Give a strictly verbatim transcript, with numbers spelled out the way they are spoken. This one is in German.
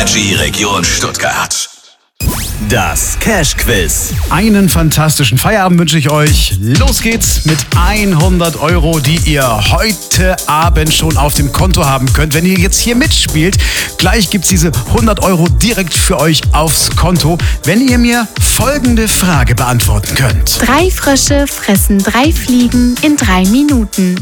Energy Region Stuttgart. Das Cash Quiz. Einen fantastischen Feierabend wünsche ich euch. Los geht's mit hundert Euro, die ihr heute Abend schon auf dem Konto haben könnt. Wenn ihr jetzt hier mitspielt, gleich gibt's diese hundert Euro direkt für euch aufs Konto, wenn ihr mir folgende Frage beantworten könnt. Drei Frösche fressen drei Fliegen in drei Minuten.